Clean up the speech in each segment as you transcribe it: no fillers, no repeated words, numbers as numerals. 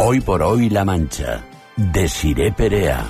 Hoy por hoy La Mancha. Desiré Perea.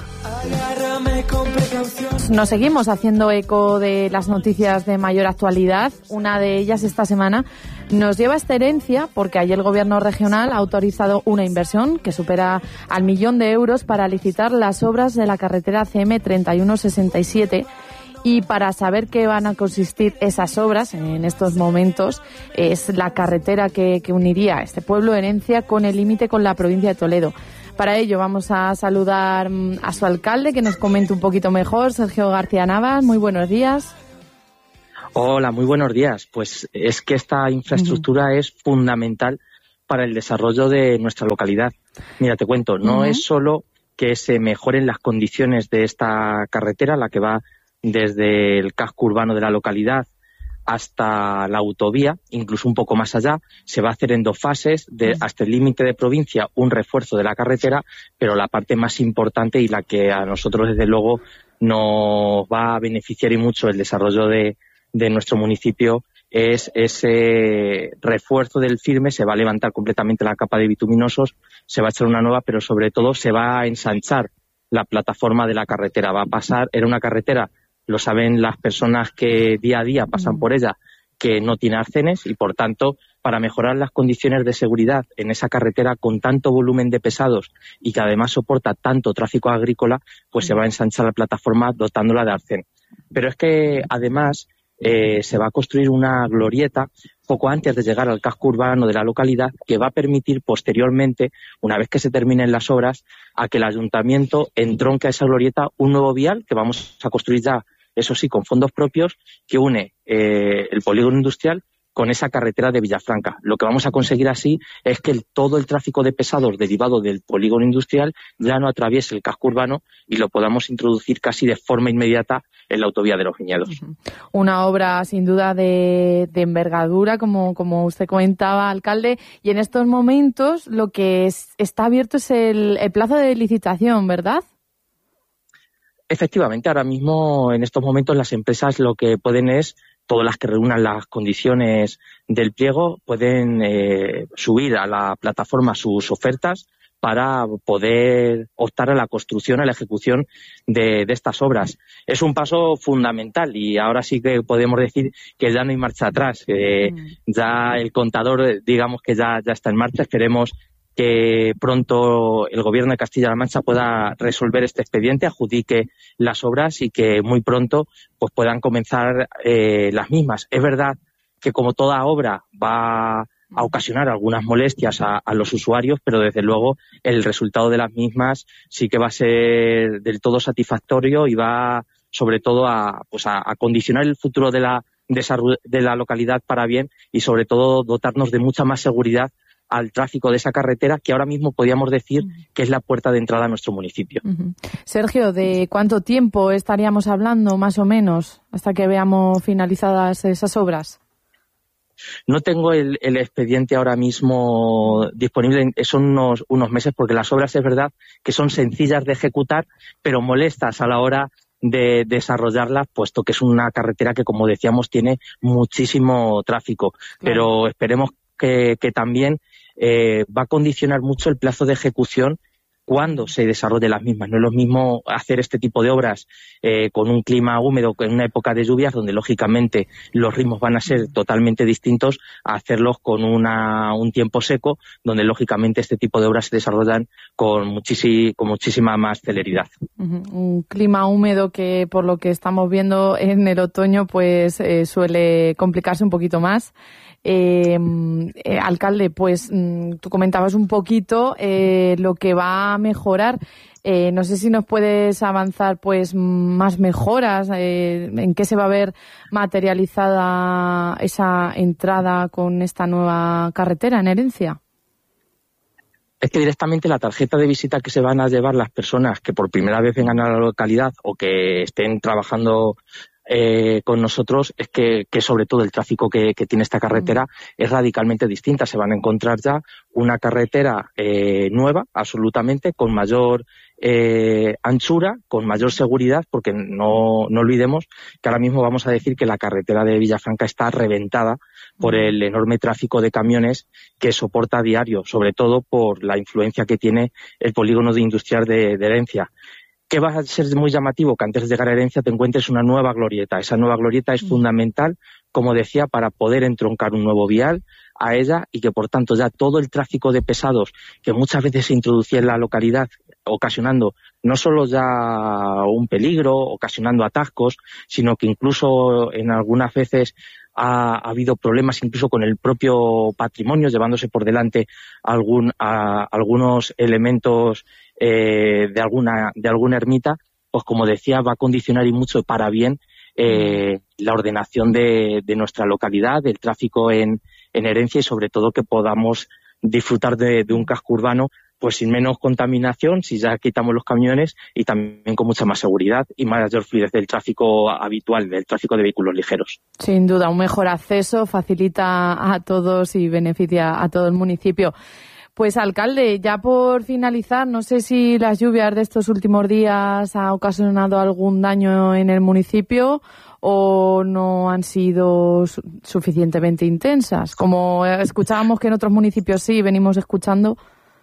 Nos seguimos haciendo eco de las noticias de mayor actualidad. Una de ellas esta semana nos lleva a esta herencia porque ayer el Gobierno regional ha autorizado una inversión que supera al 1.000.000 de euros para licitar las obras de la carretera CM 3167. Y para saber qué van a consistir esas obras en estos momentos, es la carretera que uniría este pueblo Herencia con el límite con la provincia de Toledo. Para ello vamos a saludar a su alcalde, que nos comente un poquito mejor, Sergio García Navas. Muy buenos días. Hola, muy buenos días. Pues es que esta infraestructura es fundamental para el desarrollo de nuestra localidad. Mira, te cuento, no es solo que se mejoren las condiciones de esta carretera, la que va desde el casco urbano de la localidad hasta la autovía, incluso un poco más allá. Se va a hacer en 2 fases, hasta el límite de provincia, un refuerzo de la carretera, pero la parte más importante y la que a nosotros desde luego nos va a beneficiar y mucho el desarrollo de nuestro municipio es ese refuerzo del firme. Se va a levantar completamente la capa de bituminosos, se va a echar una nueva, pero sobre todo se va a ensanchar la plataforma de la carretera. Va a pasar, era una carretera, lo saben las personas que día a día pasan por ella, que no tiene arcenes y, por tanto, para mejorar las condiciones de seguridad en esa carretera con tanto volumen de pesados y que además soporta tanto tráfico agrícola, pues se va a ensanchar la plataforma dotándola de arcén. Pero es que, además, se va a construir una glorieta poco antes de llegar al casco urbano de la localidad que va a permitir posteriormente, una vez que se terminen las obras, a que el ayuntamiento entronque a esa glorieta un nuevo vial que vamos a construir ya, eso sí, con fondos propios, que une el polígono industrial con esa carretera de Villafranca. Lo que vamos a conseguir así es que todo el tráfico de pesados derivado del polígono industrial ya no atraviese el casco urbano y lo podamos introducir casi de forma inmediata en la autovía de los Viñedos. Una obra sin duda de envergadura, como usted comentaba, alcalde, y en estos momentos lo que está abierto es el plazo de licitación, ¿verdad? Efectivamente, ahora mismo, en estos momentos, las empresas lo que pueden es, todas las que reúnan las condiciones del pliego, pueden subir a la plataforma sus ofertas para poder optar a la construcción, a la ejecución de estas obras. Es un paso fundamental y ahora sí que podemos decir que ya no hay marcha atrás. Ya el contador, digamos que ya está en marcha. Esperemos que pronto el Gobierno de Castilla-La Mancha pueda resolver este expediente, adjudique las obras y que muy pronto pues puedan comenzar las mismas. Es verdad que, como toda obra, va a ocasionar algunas molestias a los usuarios, pero desde luego el resultado de las mismas sí que va a ser del todo satisfactorio y va sobre todo a condicionar el futuro de la localidad para bien y sobre todo dotarnos de mucha más seguridad al tráfico de esa carretera, que ahora mismo podríamos decir que es la puerta de entrada a nuestro municipio. Sergio, ¿de cuánto tiempo estaríamos hablando, más o menos, hasta que veamos finalizadas esas obras? No tengo el expediente ahora mismo disponible, son unos meses, porque las obras es verdad que son sencillas de ejecutar, pero molestas a la hora de desarrollarlas, puesto que es una carretera que, como decíamos, tiene muchísimo tráfico. Claro. Pero esperemos que también va a condicionar mucho el plazo de ejecución cuando se desarrolle las mismas. No es lo mismo hacer este tipo de obras con un clima húmedo, en una época de lluvias, donde lógicamente los ritmos van a ser totalmente distintos, a hacerlos con un tiempo seco, donde lógicamente este tipo de obras se desarrollan con muchísima más celeridad. Un clima húmedo que, por lo que estamos viendo en el otoño, pues suele complicarse un poquito más. Alcalde, pues tú comentabas un poquito lo que va a mejorar. No sé si nos puedes avanzar pues más mejoras, en qué se va a ver materializada esa entrada con esta nueva carretera en Herencia. Es que directamente la tarjeta de visita que se van a llevar las personas que por primera vez vengan a la localidad o que estén trabajando con nosotros es que sobre todo el tráfico que tiene esta carretera es radicalmente distinta. Se van a encontrar ya una carretera nueva, absolutamente, con mayor anchura, con mayor seguridad, porque no olvidemos que ahora mismo vamos a decir que la carretera de Villafranca está reventada por el enorme tráfico de camiones que soporta a diario, sobre todo por la influencia que tiene el polígono industrial de Herencia. ¿Qué va a ser muy llamativo? Que antes de llegar a Herencia te encuentres una nueva glorieta. Esa nueva glorieta es fundamental, como decía, para poder entroncar un nuevo vial a ella y que, por tanto, ya todo el tráfico de pesados que muchas veces se introducía en la localidad, ocasionando no solo ya un peligro, ocasionando atascos, sino que incluso en algunas veces ha habido problemas incluso con el propio patrimonio, llevándose por delante algunos elementos de alguna ermita, pues como decía, va a condicionar y mucho para bien la ordenación de nuestra localidad, del tráfico en Herencia y sobre todo que podamos disfrutar de un casco urbano pues sin menos contaminación, si ya quitamos los camiones, y también con mucha más seguridad y mayor fluidez del tráfico habitual, del tráfico de vehículos ligeros. Sin duda, un mejor acceso facilita a todos y beneficia a todo el municipio. Pues, alcalde, ya por finalizar, no sé si las lluvias de estos últimos días han ocasionado algún daño en el municipio o no han sido suficientemente intensas. Como escuchábamos que en otros municipios sí, venimos escuchando.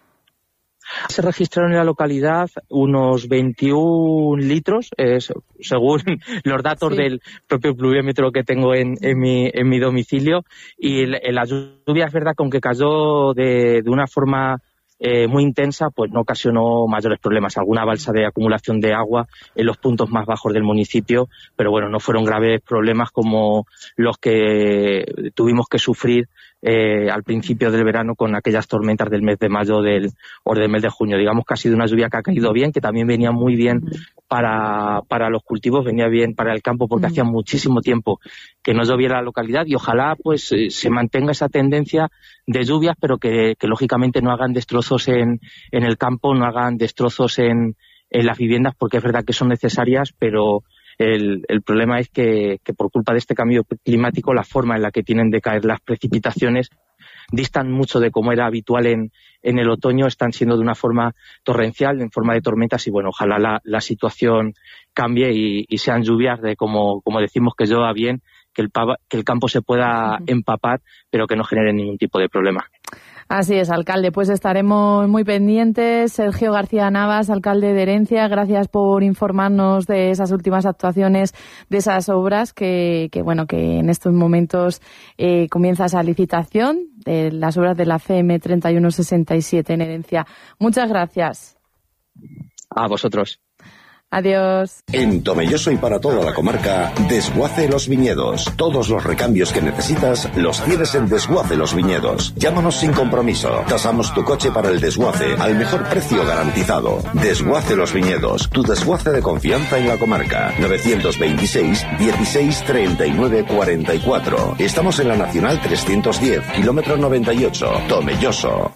Se registraron en la localidad unos 21 litros, según los datos del propio pluviómetro que tengo en mi domicilio, y la lluvia es verdad que aunque cayó de una forma muy intensa, pues no ocasionó mayores problemas. Alguna balsa de acumulación de agua en los puntos más bajos del municipio, pero bueno, no fueron graves problemas como los que tuvimos que sufrir al principio del verano con aquellas tormentas del mes de mayo o del mes de junio. Digamos que ha sido una lluvia que ha caído bien, que también venía muy bien para los cultivos, venía bien para el campo porque hacía muchísimo tiempo que no lloviera la localidad y ojalá pues se mantenga esa tendencia de lluvias, pero que lógicamente no hagan destrozos en el campo, no hagan destrozos en las viviendas, porque es verdad que son necesarias, pero el problema es que por culpa de este cambio climático la forma en la que tienen de caer las precipitaciones distan mucho de como era habitual en el otoño, están siendo de una forma torrencial, en forma de tormentas, y bueno, ojalá la situación cambie y sean lluvias de como decimos, que llueva bien, que el campo se pueda empapar, pero que no genere ningún tipo de problema. Así es, alcalde, pues estaremos muy pendientes. Sergio García Navas, alcalde de Herencia, gracias por informarnos de esas últimas actuaciones, de esas obras que en estos momentos comienza esa licitación de las obras de la CM 3167 en Herencia. Muchas gracias. A vosotros. Adiós. En Tomelloso y para toda la comarca, Desguace Los Viñedos. Todos los recambios que necesitas los tienes en Desguace Los Viñedos. Llámanos sin compromiso. Tasamos tu coche para el desguace al mejor precio garantizado. Desguace Los Viñedos, tu desguace de confianza en la comarca. 926 16 39 44. Estamos en la Nacional 310, kilómetro 98, Tomelloso.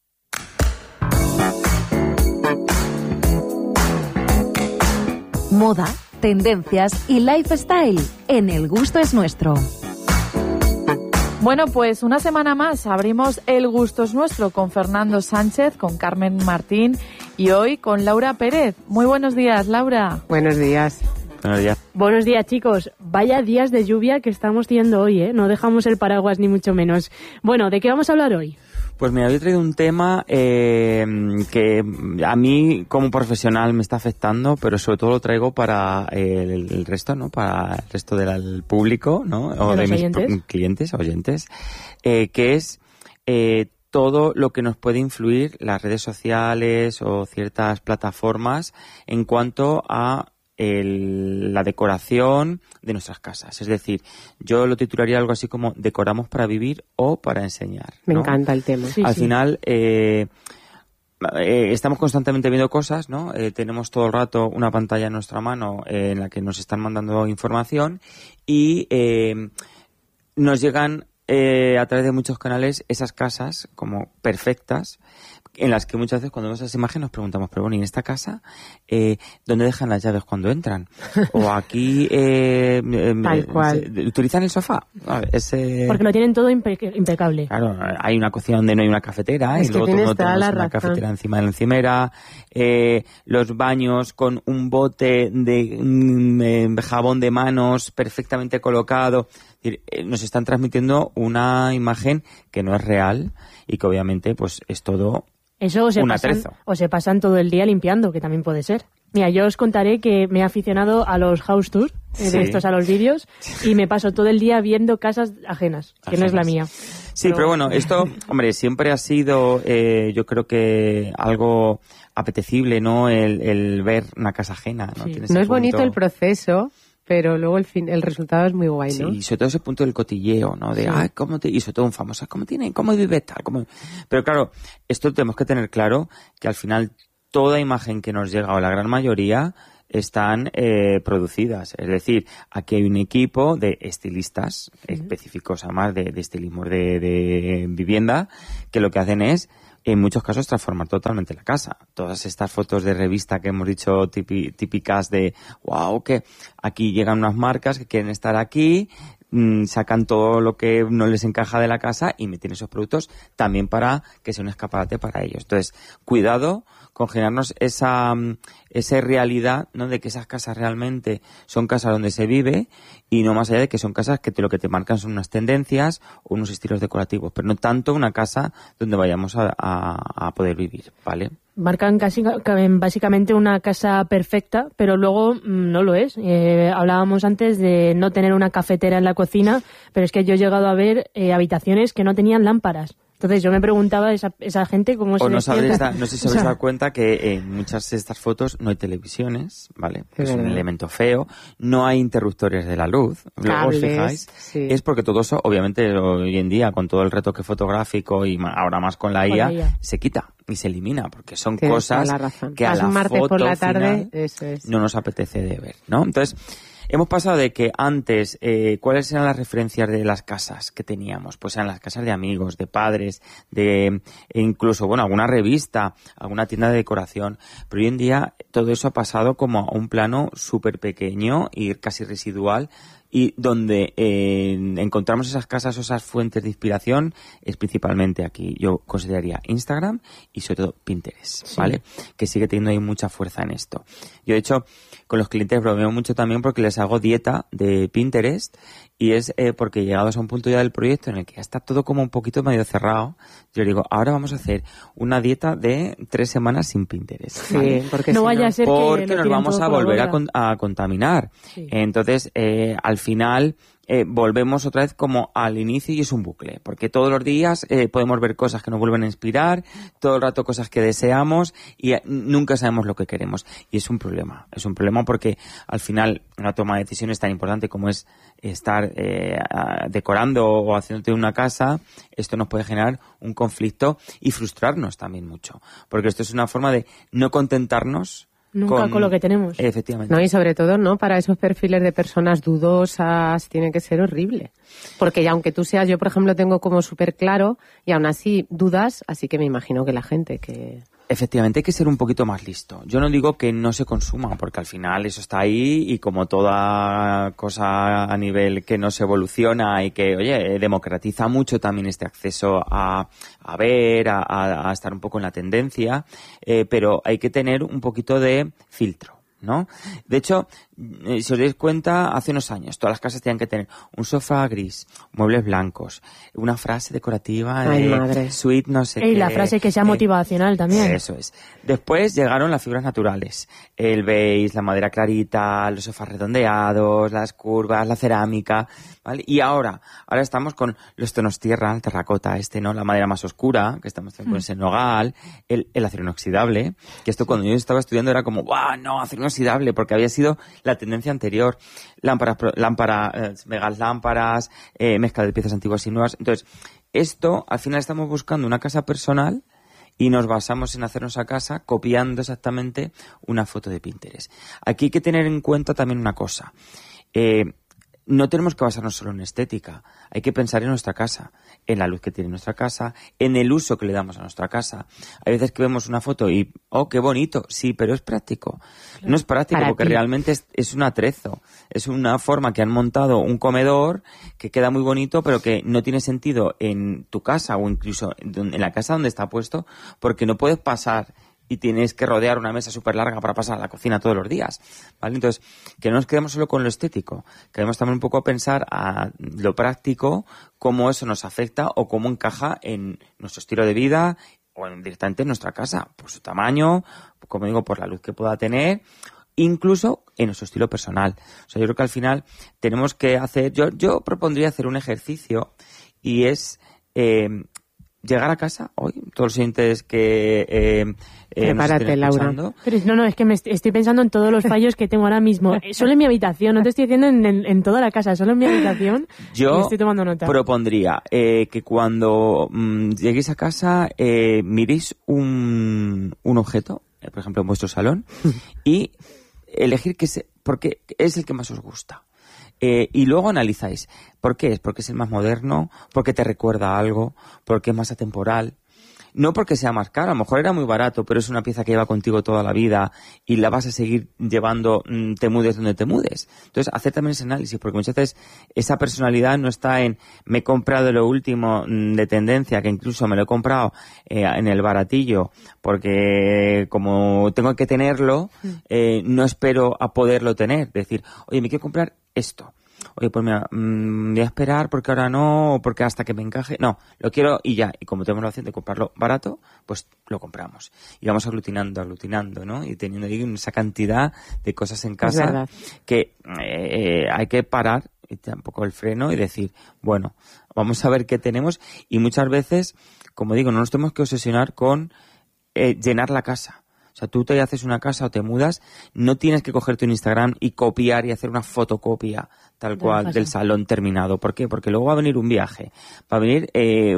Moda, tendencias y lifestyle. En El Gusto es Nuestro. Bueno, pues una semana más abrimos El Gusto es Nuestro con Fernando Sánchez, con Carmen Martín y hoy con Laura Pérez. Muy buenos días, Laura. Buenos días. Buenos días. Buenos días, chicos. Vaya días de lluvia que estamos teniendo hoy, ¿eh? No dejamos el paraguas ni mucho menos. Bueno, ¿de qué vamos a hablar hoy? Pues me había traído un tema que a mí como profesional me está afectando, pero sobre todo lo traigo para el resto, ¿no? Para el resto del público, ¿no? O de mis clientes, oyentes, que es todo lo que nos puede influir las redes sociales o ciertas plataformas en cuanto a la decoración de nuestras casas. Es decir, yo lo titularía algo así como decoramos para vivir o para enseñar, ¿no? Me encanta el tema. Al final estamos constantemente viendo cosas, ¿no? Tenemos todo el rato una pantalla en nuestra mano en la que nos están mandando información y nos llegan a través de muchos canales esas casas como perfectas, en las que muchas veces cuando vemos esas imágenes nos preguntamos, pero bueno, ¿y en esta casa dónde dejan las llaves cuando entran? O aquí tal cual. ¿Utilizan el sofá? Porque lo tienen todo impecable. Claro, hay una cocina donde no hay una cafetera, y luego no tenemos una cafetera encima de la encimera, los baños con un bote de jabón de manos perfectamente colocado. Es decir, nos están transmitiendo una imagen que no es real y que obviamente pues es todo eso o se pasan todo el día limpiando, que también puede ser. Mira, yo os contaré que me he aficionado a los house tours, de estos a los vídeos, y me paso todo el día viendo casas ajenas, que no es la mía. Sí, pero bueno, esto, hombre, siempre ha sido, yo creo que algo apetecible, ¿no? El ver una casa ajena, ¿no? Sí. No es bonito el proceso, pero luego el resultado es muy guay, ¿no? Sí, y sobre todo ese punto del cotilleo, ¿no? De, y sobre todo un famoso, ¿cómo vive tal? Pero claro, esto tenemos que tener claro que al final toda imagen que nos llega, o la gran mayoría, están producidas. Es decir, aquí hay un equipo de estilistas específicos, además de estilismo de vivienda, que lo que hacen es, en muchos casos, transformar totalmente la casa. Todas estas fotos de revista que hemos dicho típicas de, wow, que aquí llegan unas marcas que quieren estar aquí, sacan todo lo que no les encaja de la casa y meten esos productos también para que sea un escaparate para ellos. Entonces, cuidado con generarnos esa realidad, ¿no? De que esas casas realmente son casas donde se vive y no más allá de que son casas que lo que te marcan son unas tendencias o unos estilos decorativos, pero no tanto una casa donde vayamos a poder vivir, ¿vale? Marcan básicamente una casa perfecta, pero luego no lo es. Hablábamos antes de no tener una cafetera en la cocina, pero es que yo he llegado a ver habitaciones que no tenían lámparas. Entonces yo me preguntaba esa gente cómo se despierta. No sé si os habéis dado cuenta que en muchas de estas fotos no hay televisiones, ¿vale? Que es un elemento feo. No hay interruptores de la luz. Luego os fijáis. Sí. Es porque todo eso, obviamente, hoy en día, con todo el retoque fotográfico y ahora más con la IA, se quita y se elimina, porque son cosas que a la foto por la tarde no nos apetece de ver, ¿no? Entonces, hemos pasado de que antes, ¿cuáles eran las referencias de las casas que teníamos? Pues eran las casas de amigos, de padres, de incluso, bueno, alguna revista, alguna tienda de decoración. Pero hoy en día todo eso ha pasado como a un plano súper pequeño y casi residual, y donde encontramos esas casas o esas fuentes de inspiración es principalmente aquí. Yo consideraría Instagram y sobre todo Pinterest, ¿vale? Que sigue teniendo ahí mucha fuerza en esto. Yo, de hecho, con los clientes bromeo mucho también porque les hago dieta de Pinterest, y es porque llegados a un punto ya del proyecto en el que ya está todo como un poquito medio cerrado, yo digo, ahora vamos a hacer una dieta de 3 semanas sin Pinterest, ¿vale? Sí, porque no vaya a ser porque que nos vamos a volver a contaminar. Sí. Entonces, al final volvemos otra vez como al inicio y es un bucle, porque todos los días podemos ver cosas que nos vuelven a inspirar, todo el rato cosas que deseamos y nunca sabemos lo que queremos, y es un problema porque al final una toma de decisiones tan importante como es estar decorando o haciéndote una casa, esto nos puede generar un conflicto y frustrarnos también mucho, porque esto es una forma de no contentarnos nunca con lo que tenemos. Efectivamente. No, y sobre todo, ¿no? Para esos perfiles de personas dudosas tiene que ser horrible. Porque ya aunque tú seas, yo por ejemplo tengo como súper claro y aún así dudas, así que me imagino que la gente que... Efectivamente, hay que ser un poquito más listo. Yo no digo que no se consuma, porque al final eso está ahí y como toda cosa a nivel que no se evoluciona y que, oye, democratiza mucho también este acceso a ver, a estar un poco en la tendencia, pero hay que tener un poquito de filtro, ¿no? De hecho, si os dais cuenta, hace unos años todas las casas tenían que tener un sofá gris, muebles blancos, una frase decorativa de suite no sé qué. Y la frase que sea motivacional también. Eso es. Después llegaron las fibras naturales, el beige, la madera clarita, los sofás redondeados, las curvas, la cerámica, ¿vale? Y ahora estamos con los tonos tierra, el terracota ¿no? La madera más oscura, que estamos con ese nogal, el acero inoxidable, que esto cuando yo estaba estudiando era como, ¡guau! No, acero inoxidable, porque había sido la tendencia anterior, megas lámparas, mezcla de piezas antiguas y nuevas. Entonces, esto, al final estamos buscando una casa personal y nos basamos en hacernos a casa copiando exactamente una foto de Pinterest. Aquí hay que tener en cuenta también una cosa. no tenemos que basarnos solo en estética. Hay que pensar en nuestra casa, en la luz que tiene nuestra casa, en el uso que le damos a nuestra casa. Hay veces que vemos una foto y, qué bonito. Sí, pero es práctico. No es práctico porque realmente es un atrezo. Es una forma que han montado un comedor que queda muy bonito, pero que no tiene sentido en tu casa o incluso en la casa donde está puesto, porque no puedes pasar y tienes que rodear una mesa súper larga para pasar a la cocina todos los días, ¿vale? Entonces, que no nos quedemos solo con lo estético, queremos también un poco a pensar a lo práctico, cómo eso nos afecta o cómo encaja en nuestro estilo de vida o directamente en nuestra casa, por su tamaño, como digo, por la luz que pueda tener, incluso en nuestro estilo personal. O sea, yo creo que al final tenemos que hacer, yo propondría hacer un ejercicio y es llegar a casa hoy, todos los oyentes que prepárate, Laura. Pero no, es que me estoy pensando en todos los fallos que tengo ahora mismo. Solo en mi habitación, no te estoy diciendo en toda la casa, solo en mi habitación. Yo estoy tomando nota. Propondría que cuando lleguéis a casa miréis un objeto, por ejemplo en vuestro salón, y elegir porque es el que más os gusta. Y luego analizáis. ¿Por qué? Porque es el más moderno, porque te recuerda a algo, porque es más atemporal. No porque sea más caro, a lo mejor era muy barato, pero es una pieza que lleva contigo toda la vida y la vas a seguir llevando, te mudes donde te mudes. Entonces, hacer también ese análisis, porque muchas veces esa personalidad no está en me he comprado lo último de tendencia, que incluso me lo he comprado en el baratillo, porque como tengo que tenerlo, no espero a poderlo tener. Es decir, oye, me quiero comprar esto. Oye, pues mira, voy a esperar porque ahora no, o porque hasta que me encaje. No, lo quiero y ya. Y como tenemos la opción de comprarlo barato, pues lo compramos. Y vamos aglutinando, ¿no? Y teniendo ahí esa cantidad de cosas en casa que hay que parar y tampoco el freno y decir, bueno, vamos a ver qué tenemos. Y muchas veces, como digo, no nos tenemos que obsesionar con llenar la casa. O sea, tú te haces una casa o te mudas, no tienes que cogerte un Instagram y copiar y hacer una fotocopia tal cual del salón terminado. ¿Por qué? Porque luego va a venir un viaje, va a venir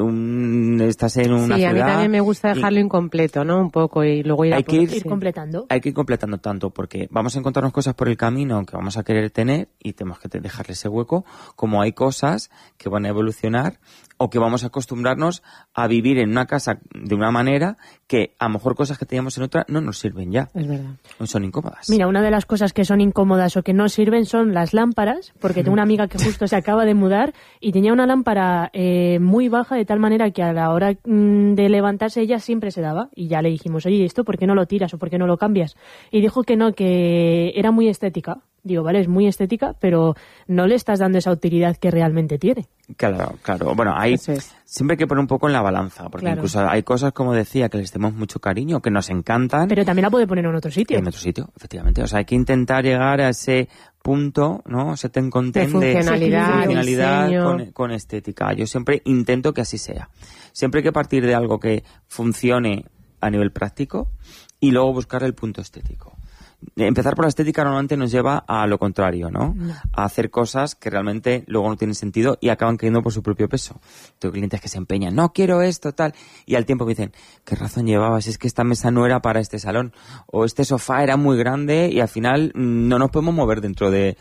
estás en una ciudad. Sí, a mí también me gusta dejarlo incompleto, ¿no? Un poco y luego ir completando. Hay que ir completando tanto porque vamos a encontrarnos cosas por el camino que vamos a querer tener y tenemos que dejarle ese hueco, como hay cosas que van a evolucionar o que vamos a acostumbrarnos a vivir en una casa de una manera que a lo mejor cosas que teníamos en otra no nos sirven ya. Es verdad. Son incómodas. Mira, una de las cosas que son incómodas o que no sirven son las lámparas, porque tengo una amiga que justo se acaba de mudar y tenía una lámpara muy baja de tal manera que a la hora de levantarse ella siempre se daba y ya le dijimos, oye, ¿esto por qué no lo tiras o por qué no lo cambias? Y dijo que no, que era muy estética. Digo, vale, es muy estética, pero no le estás dando esa utilidad que realmente tiene. Claro. Bueno, ahí siempre hay que poner un poco en la balanza, porque incluso hay cosas, como decía, que les tenemos mucho cariño, que nos encantan. Pero también la puede poner en otro sitio. En otro sitio, efectivamente. O sea, hay que intentar llegar a ese punto, ¿no? Ese ten content de funcionalidad con estética. Yo siempre intento que así sea. Siempre hay que partir de algo que funcione a nivel práctico y luego buscar el punto estético. Empezar por la estética normalmente nos lleva a lo contrario, ¿no? A hacer cosas que realmente luego no tienen sentido y acaban cayendo por su propio peso. Tengo clientes que se empeñan, no quiero esto, tal, y al tiempo me dicen, ¿qué razón llevabas? Es que esta mesa no era para este salón, o este sofá era muy grande y al final no nos podemos mover dentro del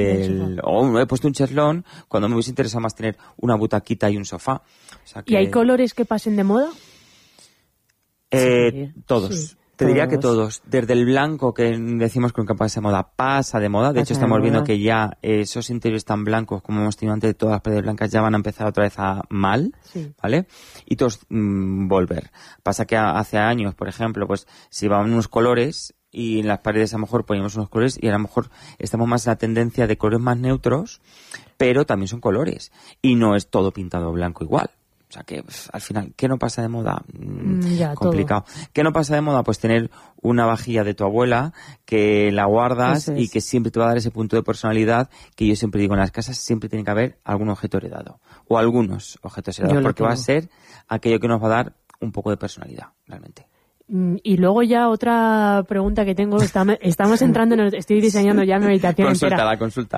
o he puesto un cheslón cuando me hubiese interesado más tener una butaquita y un sofá. O sea que... ¿Y hay colores que pasen de moda? Todos. Sí. Te diría que todos, desde el blanco que decimos que nunca pasa de moda, de hecho estamos viendo que ya esos interiores tan blancos como hemos tenido antes de todas las paredes blancas ya van a empezar otra vez a mal, ¿vale? Y todos volver. Pasa que hace años, por ejemplo, pues si van unos colores y en las paredes a lo mejor poníamos unos colores y a lo mejor estamos más en la tendencia de colores más neutros, pero también son colores y no es todo pintado blanco igual. O sea que al final, ¿qué no pasa de moda? Complicado. Todo. ¿Qué no pasa de moda? Pues tener una vajilla de tu abuela que la guardas y que siempre te va a dar ese punto de personalidad que yo siempre digo, en las casas siempre tiene que haber algún objeto heredado o algunos objetos heredados porque va a ser aquello que nos va a dar un poco de personalidad realmente. Y luego ya otra pregunta que tengo, estamos entrando estoy diseñando ya mi habitación entera. Consulta.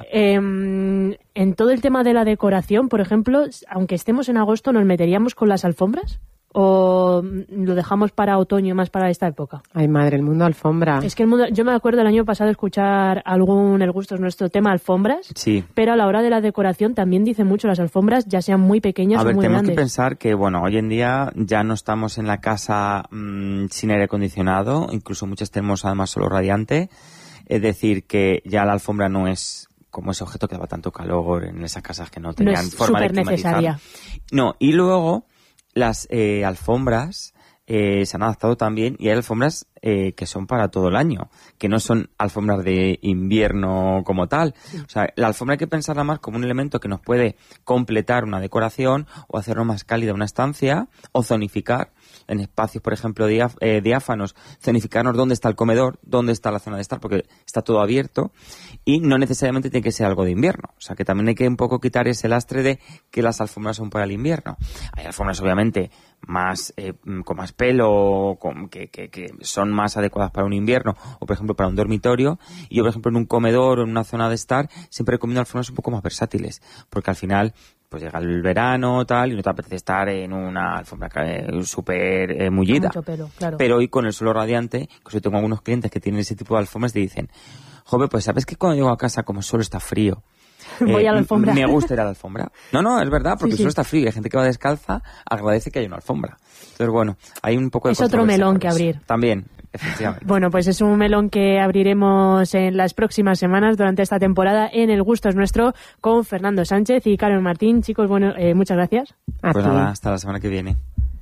En todo el tema de la decoración, por ejemplo, aunque estemos en agosto, ¿nos meteríamos con las alfombras? o lo dejamos para otoño, más para esta época? Ay, madre, el mundo alfombra. Es que el mundo, yo me acuerdo el año pasado escuchar El Gusto es Nuestro tema alfombras, Sí. pero a la hora de la decoración también dice mucho las alfombras, ya sean muy pequeñas A ver, o muy tenemos grandes. que pensar que, bueno, hoy en día ya no estamos en la casa sin aire acondicionado, incluso muchas tenemos además solo radiante, es decir, que ya la alfombra no es como ese objeto que daba tanto calor en esas casas que no tenían es forma de súper climatizar. necesaria. No, y luego las alfombras se han adaptado también, y hay alfombras que son para todo el año, que no son alfombras de invierno como tal. O sea, la alfombra hay que pensarla más como un elemento que nos puede completar una decoración o hacernos más cálida una estancia, o zonificar en espacios, por ejemplo, diáfanos, zonificarnos dónde está el comedor, dónde está la zona de estar, porque está todo abierto, y no necesariamente tiene que ser algo de invierno. O sea, que también hay que un poco quitar ese lastre de que las alfombras son para el invierno. Hay alfombras, obviamente, más con más pelo, que son más adecuadas para un invierno, o por ejemplo para un dormitorio. Y yo, por ejemplo, en un comedor o en una zona de estar, siempre recomiendo alfombras un poco más versátiles, porque al final pues llega el verano tal y no te apetece estar en una alfombra súper mullida. Mucho pelo, claro. Pero hoy con el suelo radiante, que yo tengo algunos clientes que tienen ese tipo de alfombras, te dicen, joder, pues ¿sabes que cuando llego a casa, como el suelo está frío, voy a la alfombra? Me gusta ir a la alfombra. No, es verdad, porque Sí, el suelo sí. está frío y hay gente que va descalza, agradece que haya una alfombra. Entonces, bueno, hay un poco de Es otro controversia melón por que eso. abrir. También, efectivamente. Bueno, pues es un melón que abriremos en las próximas semanas durante esta temporada en El Gusto es Nuestro con Fernando Sánchez y Carmen Martín. Chicos, bueno, muchas gracias. Pues nada, hasta la semana que viene.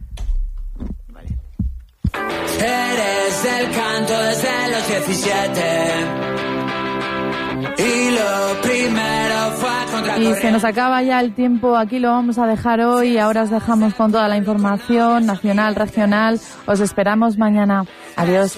Eres el canto desde los 17 y lo primero fue contra Y se nos acaba ya el tiempo, aquí lo vamos a dejar hoy. Ahora os dejamos con toda la información nacional, regional. Os esperamos mañana. Adiós.